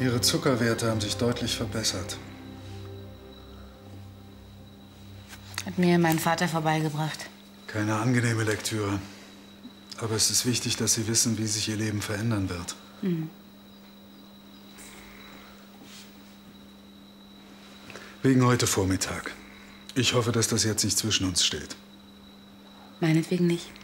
Ihre Zuckerwerte haben sich deutlich verbessert. Hat mir mein Vater vorbeigebracht. Keine angenehme Lektüre. Aber es ist wichtig, dass Sie wissen, wie sich Ihr Leben verändern wird. Mhm. Wegen heute Vormittag. Ich hoffe, dass das jetzt nicht zwischen uns steht. Meinetwegen nicht.